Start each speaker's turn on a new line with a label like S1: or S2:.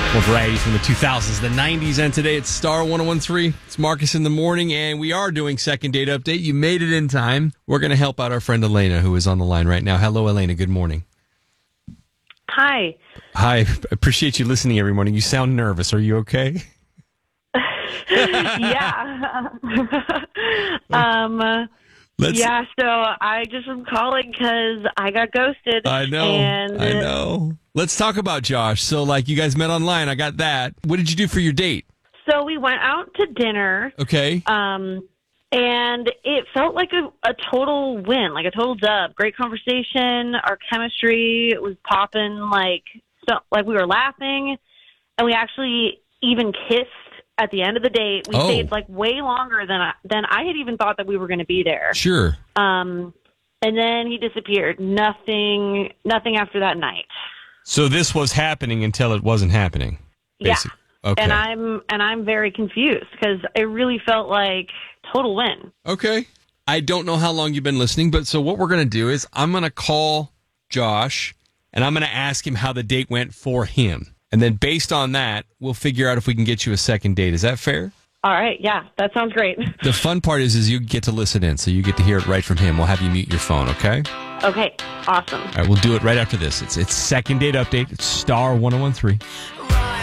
S1: More variety from the 2000s, the 90s, and today it's Star 1013. It's Marcus in the morning, and we are doing second date update. You made it in time. We're going to help out our friend Elena, who is on the line right now. Hello, Elena. Good morning.
S2: Hi.
S1: Hi. Appreciate you listening every morning. You sound nervous. Are you okay?
S2: Yeah. Yeah, so I just am calling because I got ghosted.
S1: I know. Let's talk about Josh. So, you guys met online. I got that. What did you do for your date?
S2: So we went out to dinner.
S1: Okay.
S2: And it felt like a total win, like a total dub. Great conversation. Our chemistry was popping, like we were laughing. And we actually even kissed at the end of the date. We stayed way longer than I had even thought that we were going to be there.
S1: Sure.
S2: And then he disappeared. Nothing after that night.
S1: So this was happening until it wasn't happening. Basically.
S2: Yeah.
S1: Okay.
S2: And I'm very confused because it really felt like total win.
S1: Okay. I don't know how long you've been listening, but so what we're going to do is I'm going to call Josh and I'm going to ask him how the date went for him. And then based on that, we'll figure out if we can get you a second date. Is that fair?
S2: All right. Yeah, that sounds great.
S1: The fun part is you get to listen in, so you get to hear it right from him. We'll have you mute your phone, okay?
S2: Okay. Awesome.
S1: All right, we'll do it right after this. It's second date update. It's Star 1013.